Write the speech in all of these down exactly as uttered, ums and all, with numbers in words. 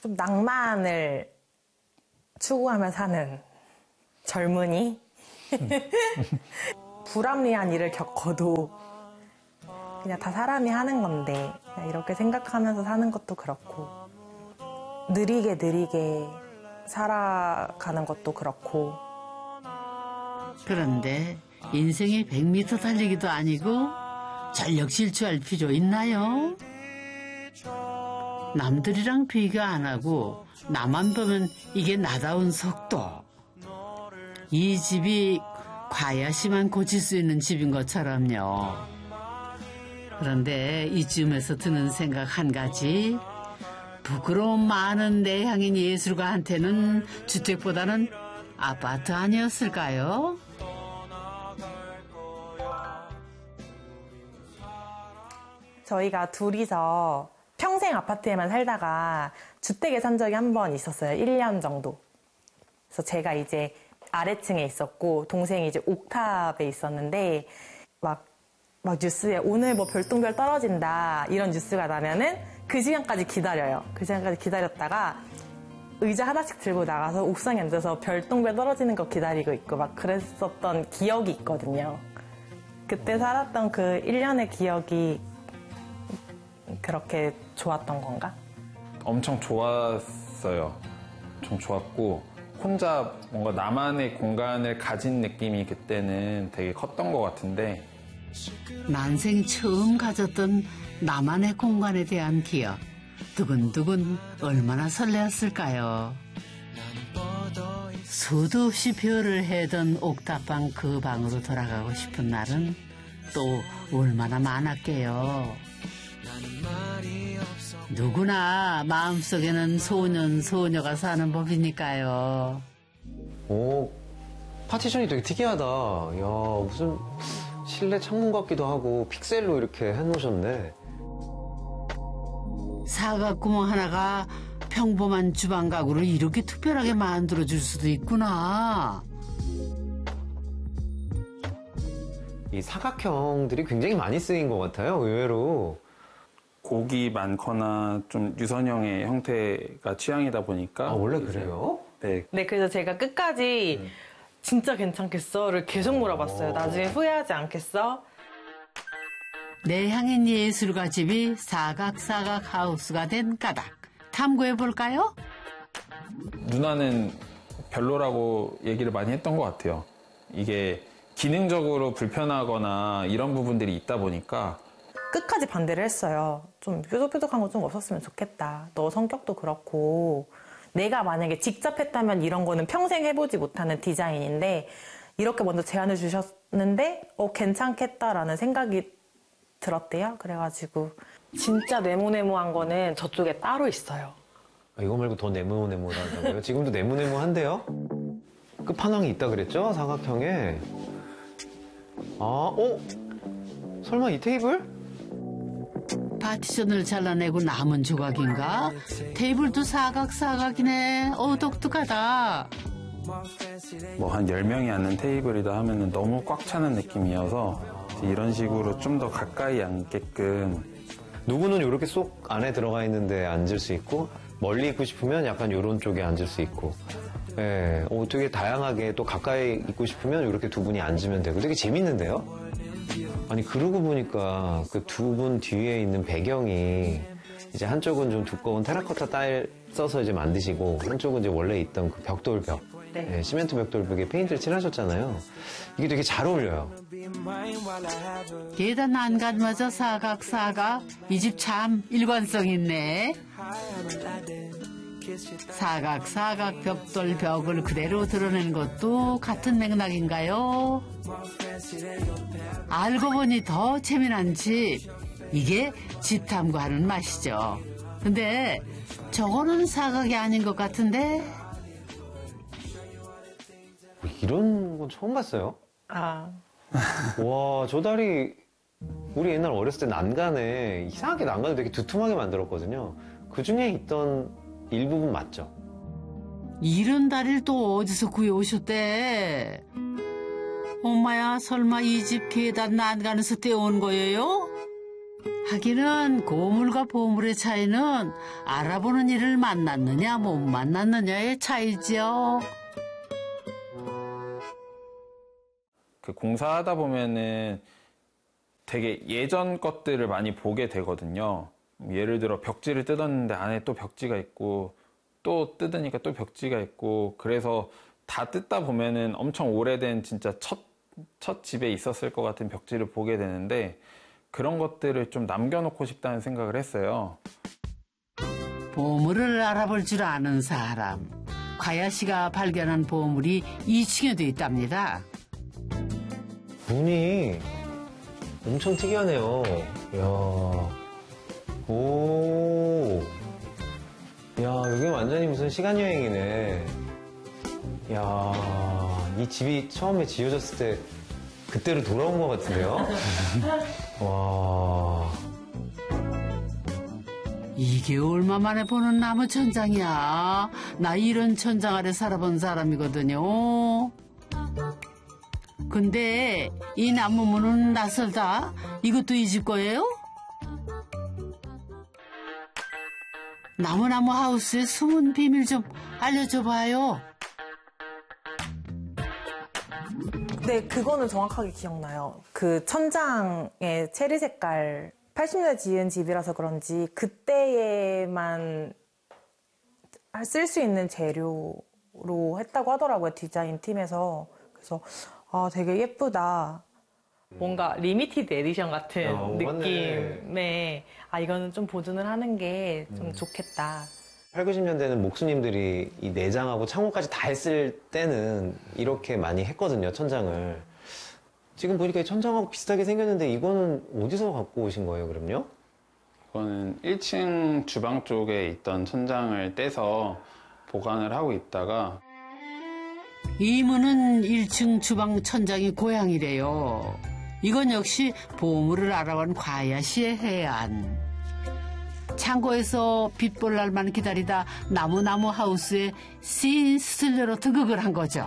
좀 낭만을 추구하며 사는 젊은이? 불합리한 일을 겪어도 그냥 다 사람이 하는 건데 그냥 이렇게 생각하면서 사는 것도 그렇고 느리게 느리게 살아가는 것도 그렇고. 그런데 인생이 백 미터 달리기도 아니고 전력 질주할 필요 있나요? 남들이랑 비교 안 하고 나만 보면 이게 나다운 속도. 이 집이 과야시만 고칠 수 있는 집인 것처럼요. 그런데 이쯤에서 드는 생각 한 가지. 부끄러움 많은 내향인 예술가한테는 주택보다는 아파트 아니었을까요? 저희가 둘이서 평생 아파트에만 살다가 주택에 산 적이 한 번 있었어요. 일 년 정도. 그래서 제가 이제 아래층에 있었고 동생이 이제 옥탑에 있었는데 막, 막 뉴스에 오늘 뭐 별똥별 떨어진다 이런 뉴스가 나면은 그 시간까지 기다려요. 그 시간까지 기다렸다가 의자 하나씩 들고 나가서 옥상에 앉아서 별똥별 떨어지는 거 기다리고 있고 막 그랬었던 기억이 있거든요. 그때 살았던 그 일 년의 기억이 그렇게 좋았던 건가? 엄청 좋았어요. 엄청 좋았고 혼자 뭔가 나만의 공간을 가진 느낌이 그때는 되게 컸던 것 같은데 난생 처음 가졌던 나만의 공간에 대한 기억. 두근두근 얼마나 설레었을까요? 수도 없이 별을 해던 옥탑방 그 방으로 돌아가고 싶은 날은 또 얼마나 많았게요. 누구나 마음속에는 소년, 소녀가 사는 법이니까요. 오, 파티션이 되게 특이하다. 야, 무슨 실내 창문 같기도 하고 픽셀로 이렇게 해놓으셨네. 사각구멍 하나가 평범한 주방 가구를 이렇게 특별하게 만들어줄 수도 있구나. 이 사각형들이 굉장히 많이 쓰인 것 같아요, 의외로. 곡이 많거나 좀 유선형의 형태가 취향이다 보니까. 아, 원래 그래요? 네. 네, 그래서 제가 끝까지 음. 진짜 괜찮겠어?를 계속 물어봤어요. 오. 나중에 후회하지 않겠어? 내향인 예술가 집이 사각사각 하우스가 된 까닭. 탐구해볼까요? 누나는 별로라고 얘기를 많이 했던 것 같아요. 이게 기능적으로 불편하거나 이런 부분들이 있다 보니까 끝까지 반대를 했어요. 좀 뾰족뾰족한 거 좀 없었으면 좋겠다. 너 성격도 그렇고 내가 만약에 직접 했다면 이런 거는 평생 해보지 못하는 디자인인데 이렇게 먼저 제안을 주셨는데 어 괜찮겠다라는 생각이 들었대요. 그래가지고 진짜 네모네모한 거는 저쪽에 따로 있어요. 아, 이거 말고 더 네모네모하다고요? 지금도 네모네모한데요? 끝판왕이 있다 그랬죠? 사각형에. 아, 어? 설마 이 테이블? 파티션을 잘라내고 남은 조각인가? 테이블도 사각사각이네. 어, 독특하다. 뭐 한 열 명이 앉는 테이블이다 하면은 너무 꽉 차는 느낌이어서 이런 식으로 좀 더 가까이 앉게끔. 누구는 이렇게 쏙 안에 들어가 있는데 앉을 수 있고 멀리 있고 싶으면 약간 이런 쪽에 앉을 수 있고. 예, 어, 되게 다양하게 또 가까이 있고 싶으면 이렇게 두 분이 앉으면 되고 되게 재밌는데요? 아니 그러고 보니까 그 두 분 뒤에 있는 배경이 이제 한쪽은 좀 두꺼운 테라코타 타일 써서 이제 만드시고 한쪽은 이제 원래 있던 그 벽돌벽, 네. 네, 시멘트 벽돌벽에 페인트를 칠하셨잖아요. 이게 되게 잘 어울려요. 계단 난간마저 사각사각. 이 집 참 일관성 있네. 사각사각 벽돌 벽을 그대로 드러내는 것도 같은 맥락인가요? 알고 보니 더 재미난 집. 이게 집 탐구하는 맛이죠. 근데 저거는 사각이 아닌 것 같은데? 이런 건 처음 봤어요. 아. 와, 저 다리 우리 옛날 어렸을 때 난간에 이상하게 난간을 되게 두툼하게 만들었거든요. 그 중에 있던 일부분 맞죠? 이런 다리를 또 어디서 구해오셨대? 엄마야, 설마 이 집 계단 난간에서 떼어온 거예요? 하기는 고물과 보물의 차이는 알아보는 이를 만났느냐 못 만났느냐의 차이죠. 그 공사하다 보면은 되게 예전 것들을 많이 보게 되거든요. 예를 들어 벽지를 뜯었는데 안에 또 벽지가 있고 또 뜯으니까 또 벽지가 있고 그래서 다 뜯다 보면은 엄청 오래된 진짜 첫, 첫 집에 있었을 것 같은 벽지를 보게 되는데 그런 것들을 좀 남겨놓고 싶다는 생각을 했어요. 보물을 알아볼 줄 아는 사람. 과야 씨가 발견한 보물이 이 층에도 있답니다. 문이 엄청 특이하네요. 이야. 오. 야, 여기 완전히 무슨 시간여행이네. 야, 이 집이 처음에 지어졌을 때 그때로 돌아온 것 같은데요? 와. 이게 얼마 만에 보는 나무 천장이야. 나 이런 천장 아래 살아본 사람이거든요. 근데 이 나무 문은 낯설다. 이것도 이 집 거예요? 나무나무 하우스의 숨은 비밀 좀 알려줘 봐요. 네, 그거는 정확하게 기억나요. 그 천장의 체리 색깔, 팔십 년대 지은 집이라서 그런지 그때에만 쓸 수 있는 재료로 했다고 하더라고요, 디자인 팀에서. 그래서 아, 되게 예쁘다. 뭔가 리미티드 에디션 같은 어, 느낌의 아, 이거는 좀 보존을 하는 게 좀 음. 좋겠다. 팔, 구십 년대는 목수님들이 이 내장하고 창호까지 다 했을 때는 이렇게 많이 했거든요, 천장을. 지금 보니까 이 천장하고 비슷하게 생겼는데 이거는 어디서 갖고 오신 거예요, 그럼요? 이거는 일 층 주방 쪽에 있던 천장을 떼서 보관을 하고 있다가 이 문은 일 층 주방 천장이 고향이래요. 이건 역시 보물을 알아본 과야 씨의 해안. 창고에서 빛 볼 날만 기다리다 나무나무 하우스에 씬 스틸러로 등극을 한 거죠.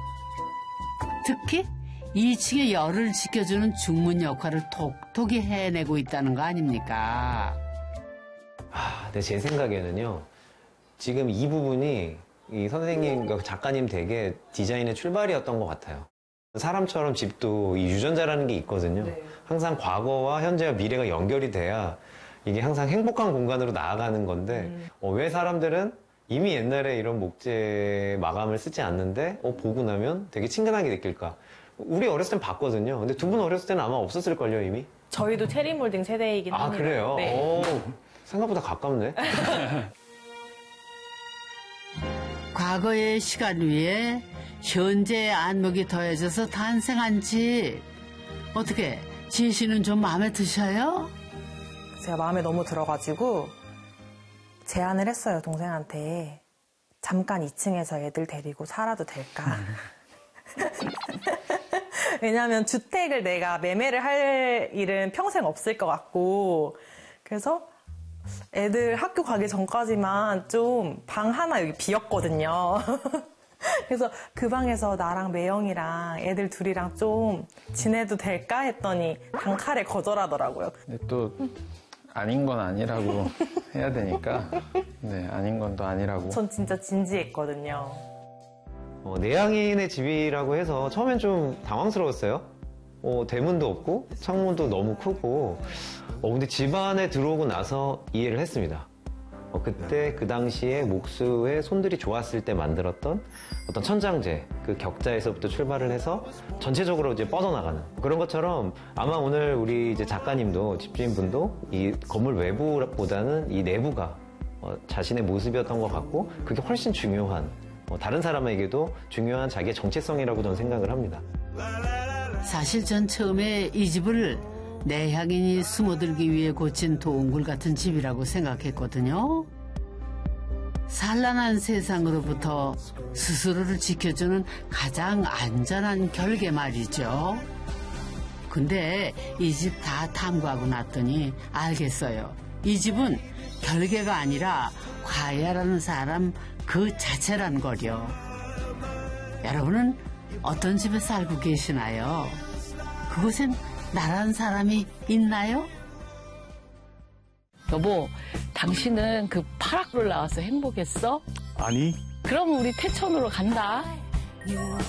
특히 이 층의 열을 지켜주는 중문 역할을 톡톡히 해내고 있다는 거 아닙니까? 아, 근데 제 생각에는요, 지금 이 부분이 이 선생님과 작가님 댁의 디자인의 출발이었던 것 같아요. 사람처럼 집도 이 유전자라는 게 있거든요. 네. 항상 과거와 현재와 미래가 연결이 돼야 이게 항상 행복한 공간으로 나아가는 건데, 음. 어, 왜 사람들은 이미 옛날에 이런 목재 마감을 쓰지 않는데, 어, 보고 나면 되게 친근하게 느낄까? 우리 어렸을 땐 봤거든요. 근데 두 분 어렸을 때는 아마 없었을걸요, 이미? 저희도 체리 몰딩 세대이긴 아, 합니다. 그래요? 네. 오, 생각보다 가깝네. 과거의 시간 위에 현재의 안목이 더해져서 탄생한 집. 어떻게 지혜 씨는 좀 마음에 드셔요? 제가 마음에 너무 들어가지고 제안을 했어요, 동생한테. 잠깐 이 층에서 애들 데리고 살아도 될까? 왜냐하면 주택을 내가 매매를 할 일은 평생 없을 것 같고, 그래서 애들 학교 가기 전까지만 좀 방 하나 여기 비었거든요. 그래서 그 방에서 나랑 매형이랑 애들 둘이랑 좀 지내도 될까 했더니 단칼에 거절하더라고요. 근데 또 아닌 건 아니라고 해야 되니까 네, 아닌 건 또 아니라고. 전 진짜 진지했거든요. 어, 내향인의 집이라고 해서 처음엔 좀 당황스러웠어요. 어, 대문도 없고 창문도 너무 크고 어, 근데 집 안에 들어오고 나서 이해를 했습니다. 어, 그때 그 당시에 목수의 손들이 좋았을 때 만들었던 어떤 천장재, 그 격자에서부터 출발을 해서 전체적으로 이제 뻗어나가는 그런 것처럼 아마 오늘 우리 이제 작가님도 집주인분도 이 건물 외부보다는 이 내부가 어, 자신의 모습이었던 것 같고 그게 훨씬 중요한 어, 다른 사람에게도 중요한 자기의 정체성이라고 저는 생각을 합니다. 사실 전 처음에 이 집을 내향인이 숨어들기 위해 고친 동굴 같은 집이라고 생각했거든요. 산란한 세상으로부터 스스로를 지켜주는 가장 안전한 결계 말이죠. 근데 이 집 다 탐구하고 났더니 알겠어요. 이 집은 결계가 아니라 과야라는 사람 그 자체란 거려. 여러분은 어떤 집에 살고 계시나요? 그곳엔 나란 사람이 있나요? 여보, 당신은 그 파락불 나와서 행복했어? 아니. 그럼 우리 태천으로 간다.